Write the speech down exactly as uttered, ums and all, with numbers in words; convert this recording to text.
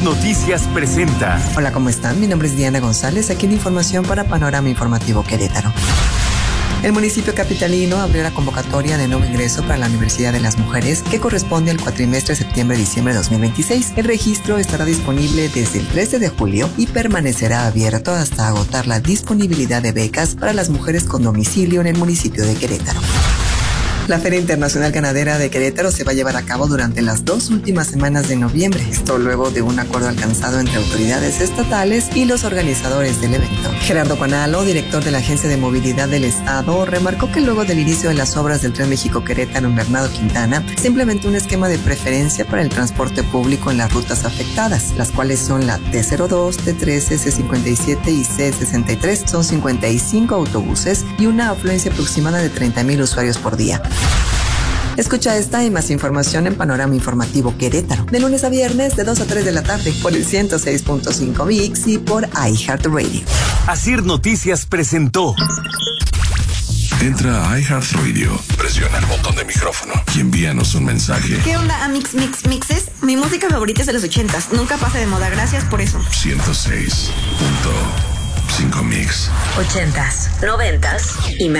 Noticias presenta. Hola, ¿cómo están? Mi nombre es Diana González, aquí en Información para Panorama Informativo Querétaro. El municipio capitalino abrió la convocatoria de nuevo ingreso para la Universidad de las Mujeres, que corresponde al cuatrimestre septiembre-diciembre de dos mil veintiséis. El registro estará disponible desde el trece de julio y permanecerá abierto hasta agotar la disponibilidad de becas para las mujeres con domicilio en el municipio de Querétaro. La Feria Internacional Ganadera de Querétaro se va a llevar a cabo durante las dos últimas semanas de noviembre. Esto luego de un acuerdo alcanzado entre autoridades estatales y los organizadores del evento. Gerardo Cuanalo, director de la Agencia de Movilidad del Estado, remarcó que luego del inicio de las obras del Tren México-Querétaro en Bernardo Quintana, se implementó un esquema de preferencia para el transporte público en las rutas afectadas, las cuales son la T cero dos, T trece, C cincuenta y siete y C sesenta y tres. Son cincuenta y cinco autobuses y una afluencia aproximada de treinta mil usuarios por día. Escucha esta y más información en Panorama Informativo Querétaro, de lunes a viernes de dos a tres de la tarde por el ciento seis punto cinco Mix y por iHeartRadio. Asir Noticias presentó. Entra a iHeartRadio, presiona el botón de micrófono y envíanos un mensaje. ¿Qué onda, Amix Mix Mixes? Mi música favorita es de los ochentas, nunca pasa de moda, gracias por eso. ciento seis punto cinco Mix. Ochentas, noventas y más.